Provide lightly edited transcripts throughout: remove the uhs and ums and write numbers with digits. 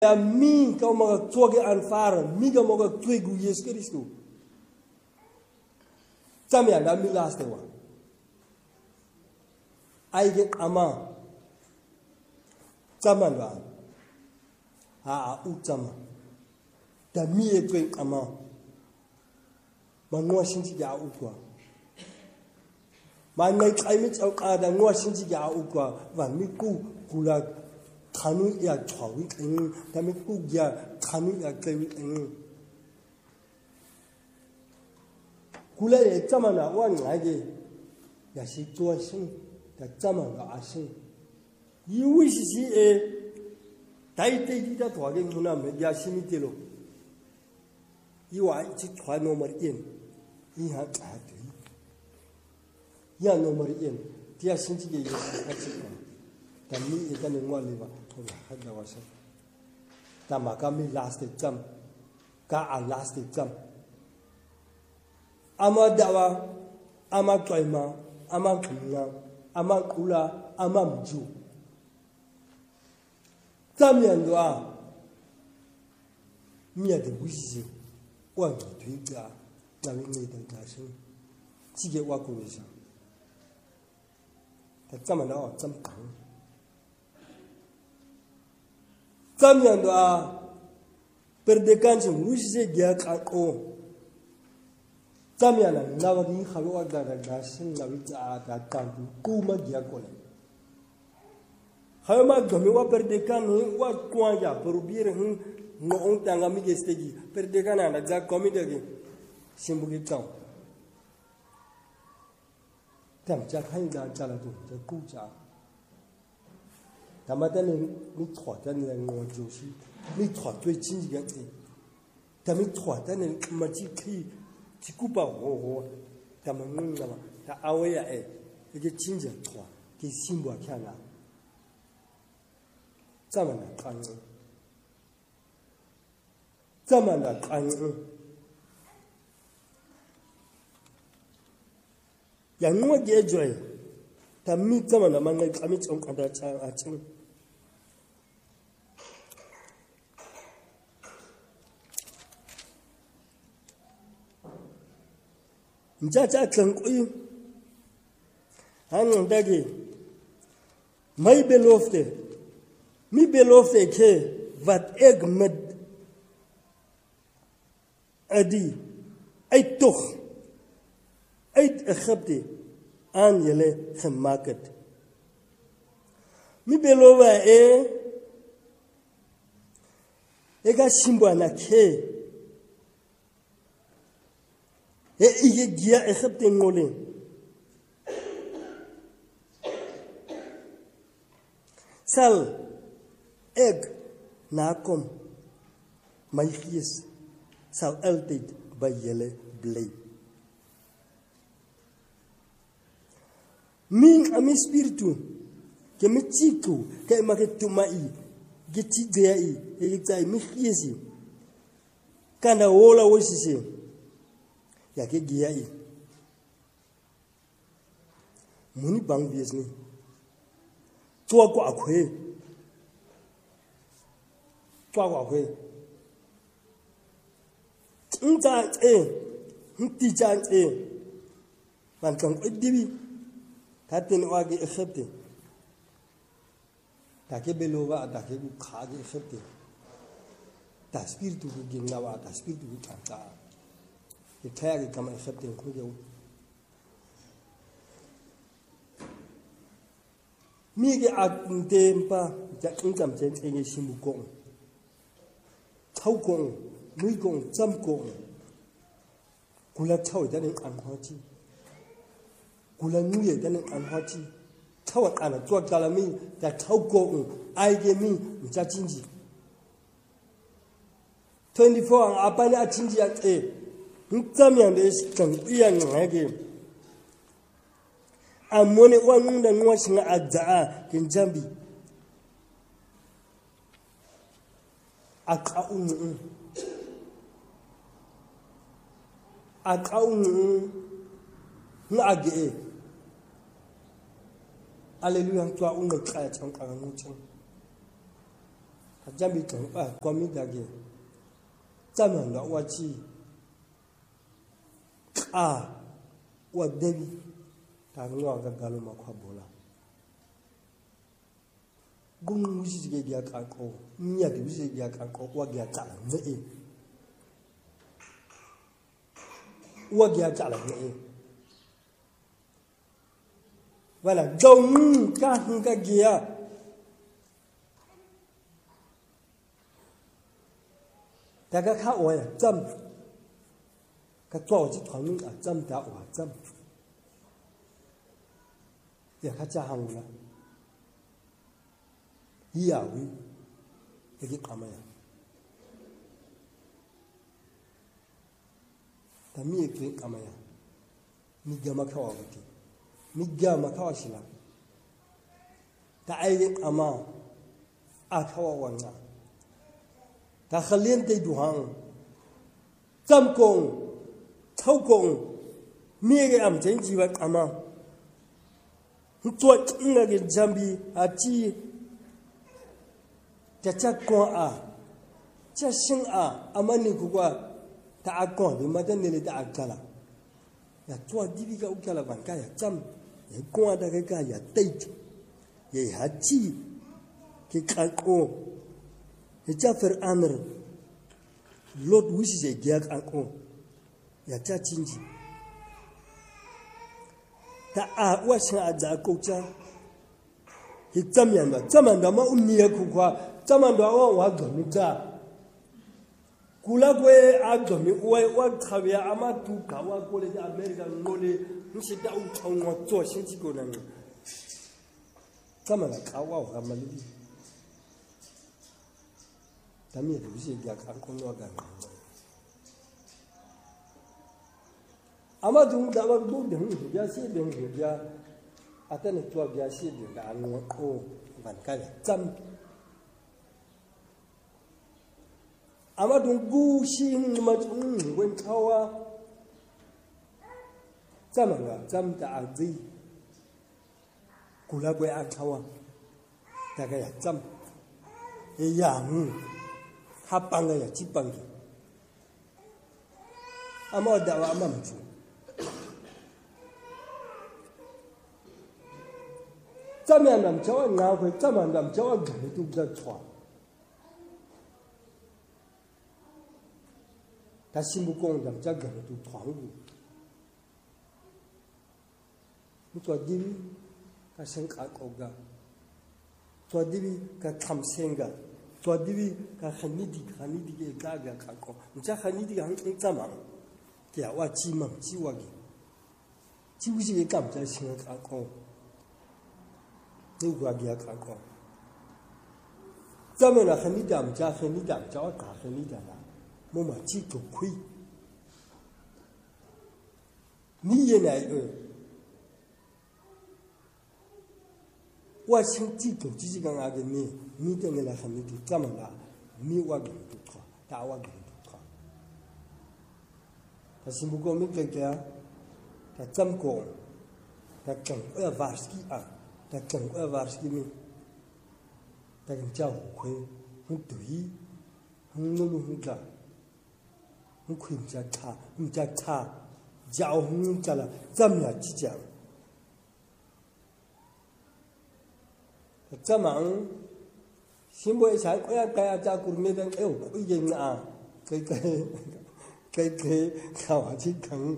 Ja, min kan maar toge aanvaren, min kan maar toge Jezus Christus. Tamia na mi laste wa. Aigen ama. Taman wa. Ha utama. Da mi e toge ama. Manwa shinti ga ukwa. Man mai climate au kada ngwa shinti ga ukwa. Wa mi ku kula Kanu ya chawi eng, kami ku ya kanu ya chawi eng. Kula ya zaman na wan lagi, ya si tua sing, ya zaman na asing. Iwi si dai dai di da tua ke muna me ya si mi telo. Iwa si tua nomor 1, iha kati. Ya nomor 1, dia sinci ke ya si kami ikan yang wali ba, ada wasa. Tama kami last jam, ka last jam. Ama dawa, ama kaima, ama kina, ama kula, ama mju. Jam yang doa, ni ada wisi, wan tuiga, nabi ni dan kasih, jika waku bisa. Jam mana jam kang. Jam yang doa perdekan wisi dia kako. Jam yang nabi kalau ada dasar nabi ada tantu kuma dia kolej. Kalau mak kami wa perdekan wa kuanja perubir ngong tangga mi gestegi perdekan ada jak kami dagi simbuki tau. Jam jak hai dah jalan tu jak kuja. Tamatan ni thua dan yang ngojosi ni thua tu cinci yang ni. Tapi thua dan yang macam ki cikupa ho. Tamanun nama ta awaya ini cinci thua ki simbu kiana. Zaman kanu, zaman kanu. Yang nuo dia joy, tapi zaman mana kami cakap ada cara acing. Jaja kengkui, hanya dagi, mai belofte. Mi belofte ke wat ek met adi uit toch uit Egypte aan jullie gemaakt. Mi belova ega simba na ke ige gia Egypte ngolin. Sal Ek nakom my gees sal altyd by julle bly. Min ami spiritu ke metiku ke maketumai getigai ekitai mi geesi kana wola wosise ya ke giai muni bang biesni tua ko akwe抓过回，在地家反正一滴，他电话给黑的，打给贝罗瓦，打给卡给黑的，打 spiritu 给那瓦，打 spiritu 给长大，你看给他们黑的会有，米给阿电吧，在咱们这个心目中。Thâu cùng, nuôi cùng, chăm cùng, cula thâu đã nên ăn hoa chi, cula nuôi đã nên ăn hoa chi, thâu ăn là cho cả là mi, đã thâu cùng, ai cái mi, mình cha chính gì, 24 ang apa ni chính gì at mình chăm yang để chẳng yên ngay cái, amone quan nung dan nuôi sinh ada cái jambi. Akaun ngage Hallelujah tua unga kaya chang kangu chang jambi tong komi dage zaman da wachi wa debi ta ngwa ga galo makwa bola gung wusi ge dia ka ko nya de wusi dia ka ko wa ga ta ne wa ga ta la ne wala dong ka hinga gia daga ka oya zam ka to ji thong a zam da wa zam ya ka cha hang la ya wi ke kamaya ta mi ke kamaya ni gama ka wa ke ni gama ka wa shila ta ai ama a ka wa wanga ta khalien te duhang tam kong thau kong mi ge am chen ji wa ama tuat nga ge jambi a chi cha ko a cha sing a amani ku kwa ta a ko bi ma den le ta a kala ya tuat di bi ga u kala ban ka ya cham ye ko da ge ka ya tai ye ha chi ke ka ko cha fer amr lot wusi je giak ako ya cha chinji ta a wa sha a za ko cha hi zamyan da ma unni ya ku kwa zaman da wa ga mi ta kula kwe a ga mi wa khabya ama tu ka wa ko le america ngole nsi da u chong wa zo shin ji ko nan zaman ka wa ga ma li tamie de wusi giak ako no ga ama dung da wa du de hu ya si de hu ya atane to ya si de da no ko ban ka ya zam ama dung gu shi ma chung wen chawa zam da azi kula gwe a chawa da ga ya zam e ya mu ha pang ya chi pang ama da wa ama mu zaman nam chawa nga ko zaman nam chawa ga tu da chwa ta simbu kong dam cha ga tu thong bu mu to di ka seng ka ko ga to di ka tham seng ga to di ka khani di ke ga ka ko mu cha khani di hang zama ya wa chi mang chi wa gi chi wu ji ge kam cha sing ka ko nu gwa gia ka ko zaman na khani dam cha wa ka khani da la mo ma chi to khui ni ye nai wa sing chi to ji ga ga ge ni de ne la khani di zaman la mi wa ge tu kha ta wa ge tu kha ta simbu ko mi ke ya ta cham ko ta chang va ski a ta chang va ski mi ta gen chao khoi hu tui hu no lu hu ka hu khoi cha jiao hu cha la zam ya ji jiang ta zamang simbo e sai ko ya ka ya cha kur me dan e ko yin a kai ka wa ji kang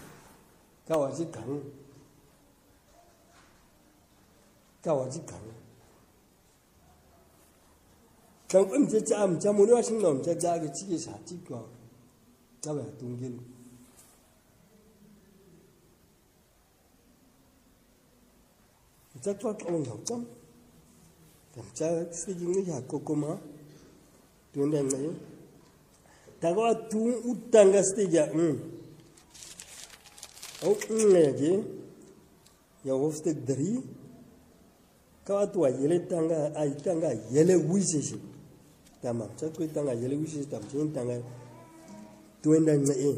kang um je cha am cha mo wa sing nom cha ge chi ge sa chi ko cha ba tung gin cha to ko ngau cham cha si jing ni ya ko ma tuen den nei ta ko tu utang ga sti ja au ne je ya wo sti dri ka tu a yele tanga yele wisi shi tamam cha ko tanga yele wisi tam chin tanga tuen den nei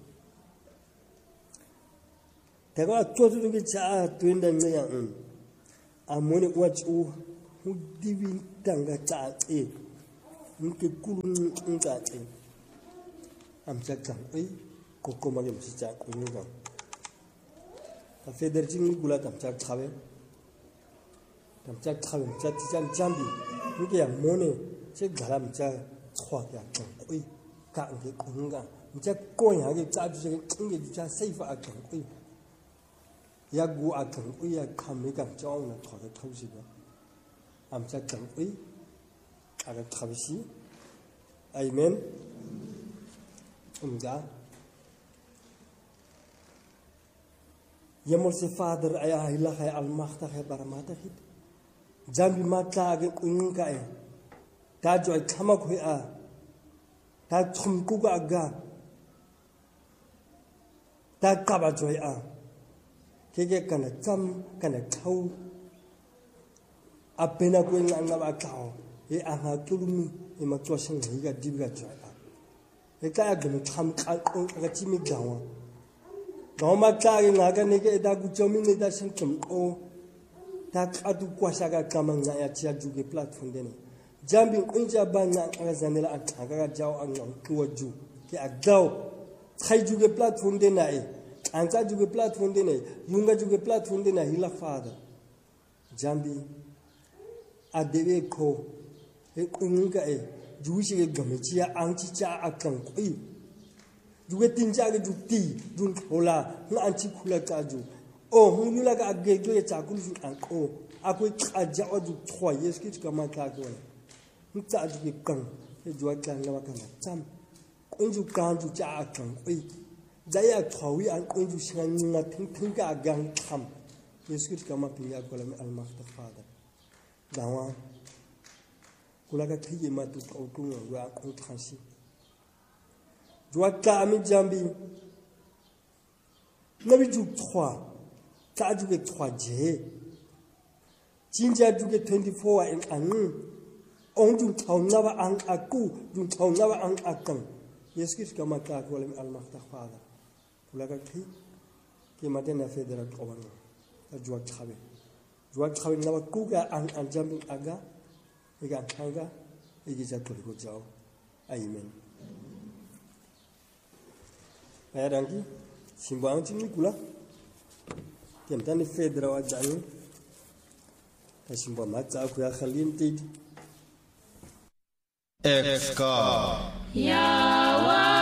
ta ko to tu ge cha tuen den nei ya amone wa chu hu divi tanga cha nke kulung nga te am cha chang ai ko ma ge si cha ko ni ga ta feder jing gula tam cha chabe cha ti chan jambi nke ya mone che garam cha chwa ya chang oi ka nge ko nga cha ko ya ge cha ju ge nge ju cha sai fa chang oi ya gu a chang oi ya kham me ga chong na tho de thau si ba am cha chang oi aga thabisi amen umga yamol se father aya ilah ay al makhta hay baramata hit jambi mata ge kunga e ta jo ay khama khoi a ta chum ku ga ga ta ka ba jo a ke ge kana cham kana thau apena ko nga ba kao e anga tulumi e ma cho sang ga dibga jo a e ka ga no cham ka ko ga chimi gawa Roma kaya nga ga nege da gu chomi ne da shen chum o ta adu kwasha ga kama nga ya chia ju ge platform dene jambi unja ba nga ga zanela an ga jaw an nga ko ju ke agaw khai ju ge platform dene ai an ta ju ge platform dene yunga ju ge platform dene hila father jambi adebe ko e kunga e ju shi ge gami chia an chi cha akan koi juga tinja ke jukti dun hola na anchi khula ka ju o hulula ka age ge cha kul ju an ko akoi khaja o ju thwa yes ki ka ma ka ko ni cha ju ke kan e ju ka na ka na cham ko ju kan ju cha kan oi da ya thwawi an ko ju shan na thing ka gang tham yes ki ka ma pinya ko la al maftafada dawa kula ka thiye ma tu ko tu wa ko transi Joa kami jambi nabi ju 3 ta ju ke 3 je jinja ju ke 24 en an on ju thau na ba an aku ju thau na ba an akang yeskis kama ka ko le al maftafada kula ka thi ke mate na federa ko ban ta joa khabe na ba ku ga an jambi aga ega thanga egi ja ko jao amen Ayangi, simbang cini gula, kita ni federa wajahnya, simbang macam aku yang kalian tadi. Exka. Ya.